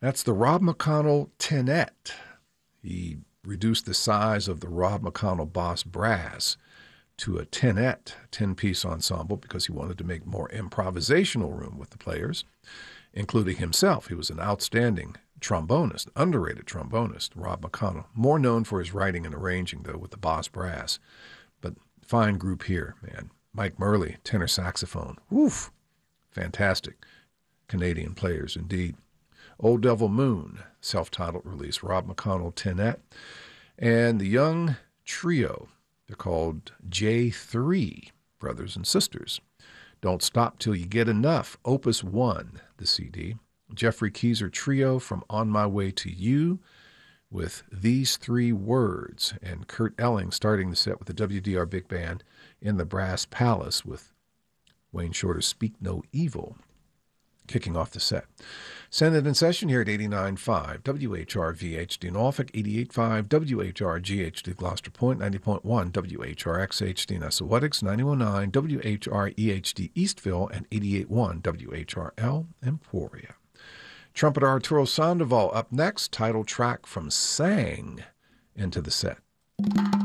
That's the Rob McConnell Tenette. He reduced the size of the Rob McConnell Boss Brass to a tenette, 10-piece ensemble, because he wanted to make more improvisational room with the players, including himself. He was an outstanding trombonist, underrated trombonist, Rob McConnell. More known for his writing and arranging, though, with the Boss Brass. But fine group here, man. Mike Murley, tenor saxophone. Woof! Fantastic Canadian players indeed. Old Devil Moon, self-titled release, Rob McConnell Tenette. And the young trio, they're called J3, brothers and sisters. Don't Stop Till You Get Enough, Opus 1, the CD. Jeffrey Keezer Trio from On My Way to You with These Three Words. And Kurt Elling starting the set with the WDR Big Band in the Brass Palace with Wayne Shorter's Speak No Evil kicking off the set. Send it in session here at 89.5 WHRV-HD Norfolk, 88.5 WHRG-HD Gloucester Point, 90.1 WHRX-HD Nesawetics, 91.9 WHRE-HD Eastville, and 88.1 WHRL Emporia. Trumpeter Arturo Sandoval up next, title track from Sang into the set.